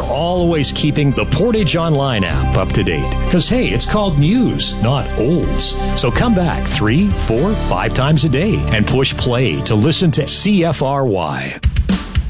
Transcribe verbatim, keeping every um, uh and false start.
always keeping the Portage Online app up to date. Because, hey, it's called news, not olds. So come back three, four, five times a day and push play to listen to C F R Y.